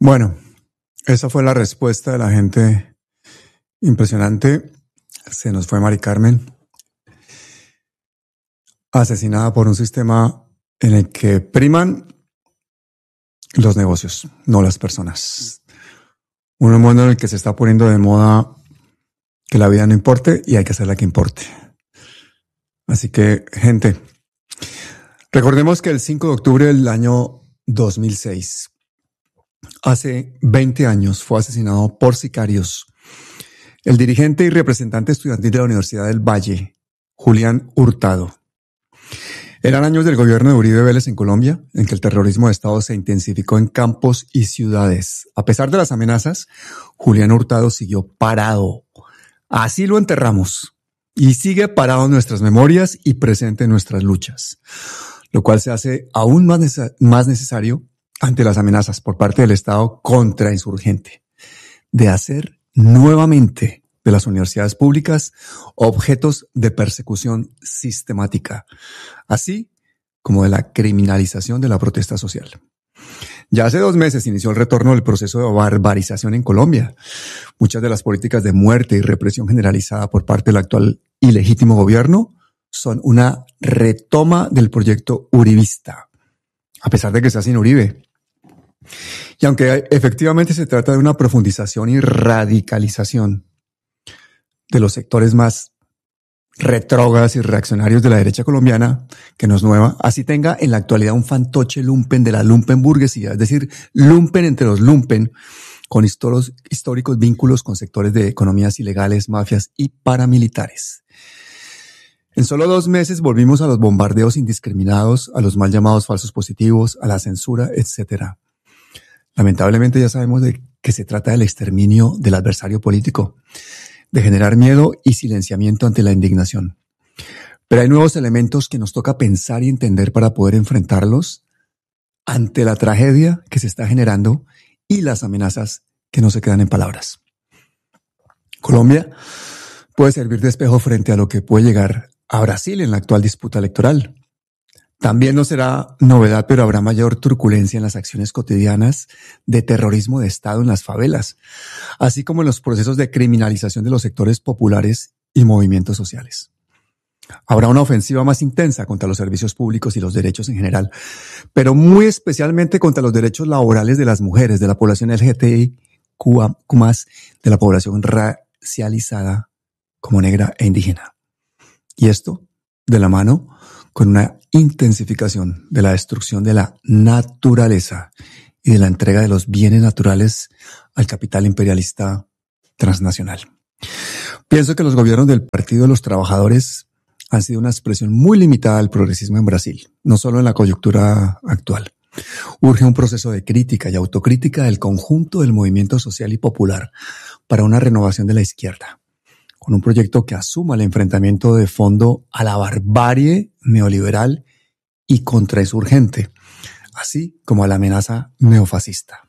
Bueno, esa fue la respuesta de la gente. Impresionante. Se nos fue Mari Carmen, asesinada por un sistema en el que priman los negocios, no las personas. Un mundo en el que se está poniendo de moda que la vida no importe y hay que hacerla que importe. Así que, gente, recordemos que el 5 de octubre del año 2006, hace 20 años, fue asesinado por sicarios el dirigente y representante estudiantil de la Universidad del Valle, Julián Hurtado. Eran años del gobierno de Uribe Vélez en Colombia, en que el terrorismo de Estado se intensificó en campos y ciudades. A pesar de las amenazas, Julián Hurtado siguió parado. Así lo enterramos. Y sigue parado en nuestras memorias y presente en nuestras luchas. Lo cual se hace aún más necesario ante las amenazas por parte del Estado contrainsurgente de hacer nuevamente de las universidades públicas objetos de persecución sistemática, así como de la criminalización de la protesta social. Ya hace 2 meses inició el retorno del proceso de barbarización en Colombia. Muchas de las políticas de muerte y represión generalizada por parte del actual ilegítimo gobierno son una retoma del proyecto uribista, a pesar de que sea sin Uribe. Y aunque efectivamente se trata de una profundización y radicalización de los sectores más retrógrados y reaccionarios de la derecha colombiana, que no es nueva, así tenga en la actualidad un fantoche lumpen de la lumpenburguesía, es decir, lumpen entre los lumpen, con históricos vínculos con sectores de economías ilegales, mafias y paramilitares. En solo 2 meses volvimos a los bombardeos indiscriminados, a los mal llamados falsos positivos, a la censura, etc. Lamentablemente ya sabemos de que se trata del exterminio del adversario político, de generar miedo y silenciamiento ante la indignación. Pero hay nuevos elementos que nos toca pensar y entender para poder enfrentarlos ante la tragedia que se está generando y las amenazas que no se quedan en palabras. Colombia puede servir de espejo frente a lo que puede llegar a Brasil en la actual disputa electoral. También no será novedad, pero habrá mayor turbulencia en las acciones cotidianas de terrorismo de Estado en las favelas, así como en los procesos de criminalización de los sectores populares y movimientos sociales. Habrá una ofensiva más intensa contra los servicios públicos y los derechos en general, pero muy especialmente contra los derechos laborales de las mujeres, de la población LGBTIQ+, de la población racializada como negra e indígena. Y esto de la mano con una intensificación de la destrucción de la naturaleza y de la entrega de los bienes naturales al capital imperialista transnacional. Pienso que los gobiernos del Partido de los Trabajadores han sido una expresión muy limitada del progresismo en Brasil, no solo en la coyuntura actual. Urge un proceso de crítica y autocrítica del conjunto del movimiento social y popular para una renovación de la izquierda, con un proyecto que asuma el enfrentamiento de fondo a la barbarie neoliberal y contrainsurgente, así como a la amenaza neofascista.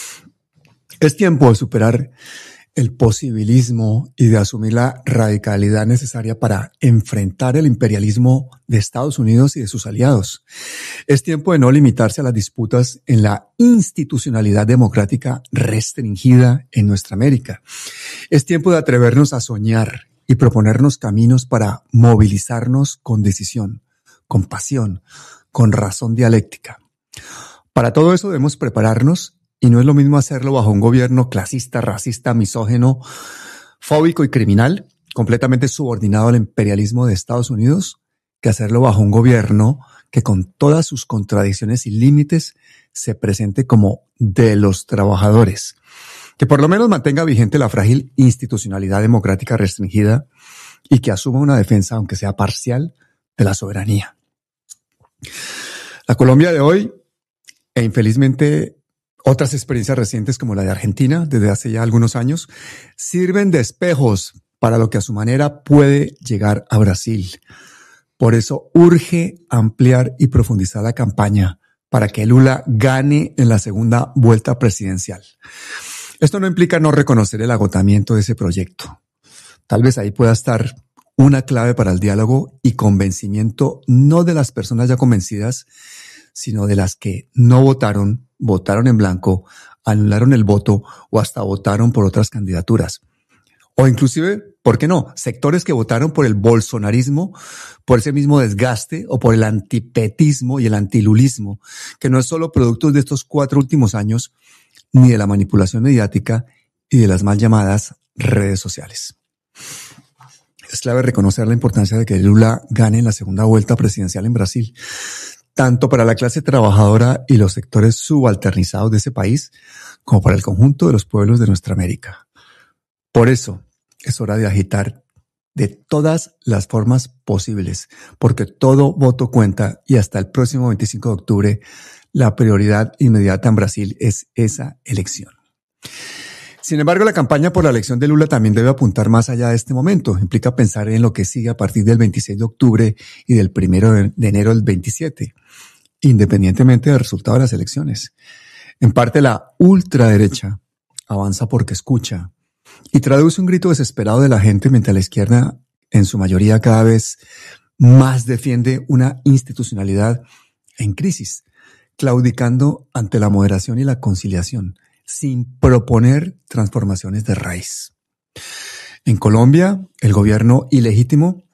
Es tiempo de superar el posibilismo y de asumir la radicalidad necesaria para enfrentar el imperialismo de Estados Unidos y de sus aliados. Es tiempo de no limitarse a las disputas en la institucionalidad democrática restringida en nuestra América. Es tiempo de atrevernos a soñar y proponernos caminos para movilizarnos con decisión, con pasión, con razón dialéctica. Para todo eso debemos prepararnos. Y no es lo mismo hacerlo bajo un gobierno clasista, racista, misógino, fóbico y criminal, completamente subordinado al imperialismo de Estados Unidos, que hacerlo bajo un gobierno que con todas sus contradicciones y límites se presente como de los trabajadores, que por lo menos mantenga vigente la frágil institucionalidad democrática restringida y que asuma una defensa, aunque sea parcial, de la soberanía. La Colombia de hoy, e infelizmente otras experiencias recientes como la de Argentina desde hace ya algunos años, sirven de espejos para lo que a su manera puede llegar a Brasil. Por eso urge ampliar y profundizar la campaña para que Lula gane en la segunda vuelta presidencial. Esto no implica no reconocer el agotamiento de ese proyecto. Tal vez ahí pueda estar una clave para el diálogo y convencimiento no de las personas ya convencidas, sino de las que no votaron votaron en blanco, anularon el voto o hasta votaron por otras candidaturas. O inclusive, ¿por qué no? Sectores que votaron por el bolsonarismo, por ese mismo desgaste o por el antipetismo y el antilulismo, que no es solo producto de estos 4 últimos años, ni de la manipulación mediática y de las mal llamadas redes sociales. Es clave reconocer la importancia de que Lula gane en la segunda vuelta presidencial en Brasil, tanto para la clase trabajadora y los sectores subalternizados de ese país, como para el conjunto de los pueblos de nuestra América. Por eso es hora de agitar de todas las formas posibles, porque todo voto cuenta y hasta el próximo 25 de octubre la prioridad inmediata en Brasil es esa elección. Sin embargo, la campaña por la elección de Lula también debe apuntar más allá de este momento. Implica pensar en lo que sigue a partir del 26 de octubre y del 1 de enero del 27, independientemente del resultado de las elecciones. En parte, la ultraderecha avanza porque escucha y traduce un grito desesperado de la gente, mientras la izquierda, en su mayoría, cada vez más defiende una institucionalidad en crisis, claudicando ante la moderación y la conciliación, sin proponer transformaciones de raíz. En Colombia, el gobierno ilegítimo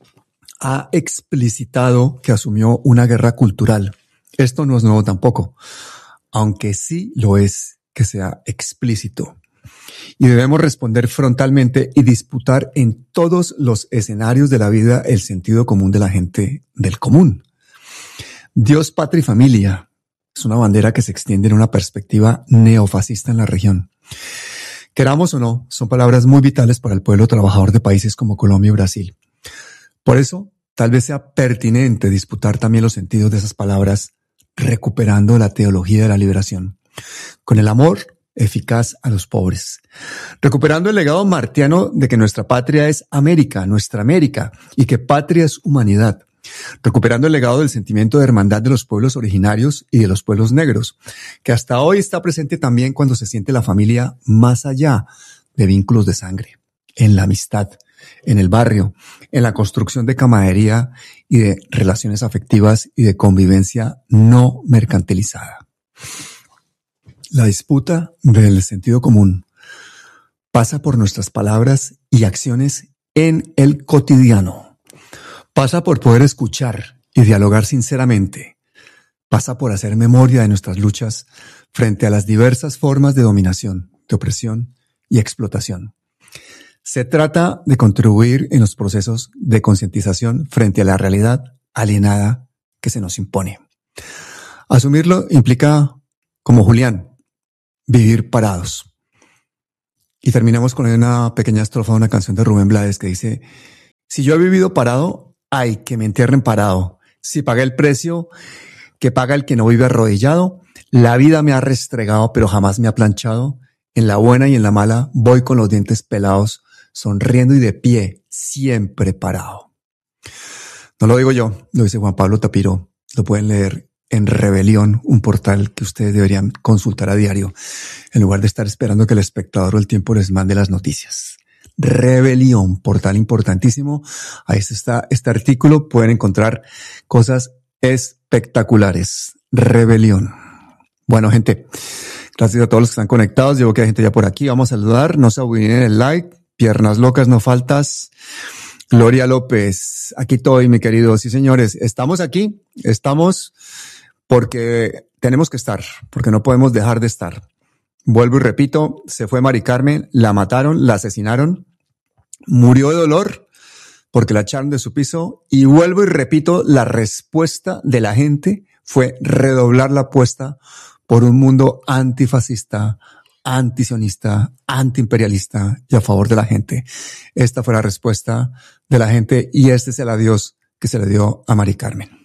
ha explicitado que asumió una guerra cultural. Esto no es nuevo tampoco, aunque sí lo es que sea explícito. Y debemos responder frontalmente y disputar en todos los escenarios de la vida el sentido común de la gente del común. Dios, patria y familia es una bandera que se extiende en una perspectiva neofascista en la región. Queramos o no, son palabras muy vitales para el pueblo trabajador de países como Colombia y Brasil. Por eso, tal vez sea pertinente disputar también los sentidos de esas palabras, recuperando la teología de la liberación, con el amor eficaz a los pobres, recuperando el legado martiano de que nuestra patria es América, nuestra América, y que patria es humanidad, recuperando el legado del sentimiento de hermandad de los pueblos originarios y de los pueblos negros, que hasta hoy está presente también cuando se siente la familia más allá de vínculos de sangre, en la amistad, en el barrio, en la construcción de camaradería y de relaciones afectivas y de convivencia no mercantilizada. La disputa del sentido común pasa por nuestras palabras y acciones en el cotidiano. Pasa por poder escuchar y dialogar sinceramente. Pasa por hacer memoria de nuestras luchas frente a las diversas formas de dominación, de opresión y explotación. Se trata de contribuir en los procesos de concientización frente a la realidad alienada que se nos impone. Asumirlo implica, como Julián, vivir parados. Y terminamos con una pequeña estrofa de una canción de Rubén Blades que dice: si yo he vivido parado, ay, que me entierren parado. Si pagué el precio que paga el que no vive arrodillado, la vida me ha restregado pero jamás me ha planchado. En la buena y en la mala voy con los dientes pelados, sonriendo y de pie, siempre parado. No lo digo yo, lo dice Juan Pablo Tapiro. Lo pueden leer en Rebelión, un portal que ustedes deberían consultar a diario, en lugar de estar esperando que el Espectador o El Tiempo les mande las noticias. Rebelión, portal importantísimo. Ahí está este artículo, pueden encontrar cosas espectaculares. Rebelión. Bueno, gente, gracias a todos los que están conectados. Llevo que hay gente ya por aquí. Vamos a saludar. No se olviden el like. Piernas locas, no faltas. Gloria López, aquí estoy, mi querido. Sí, señores, estamos aquí. Estamos porque tenemos que estar, porque no podemos dejar de estar. Vuelvo y repito, se fue Mari Carmen, la mataron, la asesinaron, murió de dolor porque la echaron de su piso, y vuelvo y repito, la respuesta de la gente fue redoblar la apuesta por un mundo antifascista, antisionista, antiimperialista y a favor de la gente. Esta fue la respuesta de la gente y este es el adiós que se le dio a Mari Carmen.